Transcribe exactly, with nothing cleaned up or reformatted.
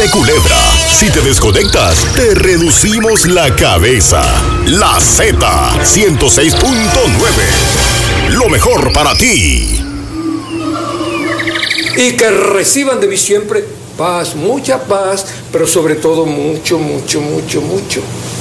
de Culebra. Si te desconectas, te reducimos la cabeza. La Z ciento seis punto nueve. Lo mejor para ti. Y que reciban de mí siempre paz, mucha paz, pero sobre todo mucho, mucho, mucho, mucho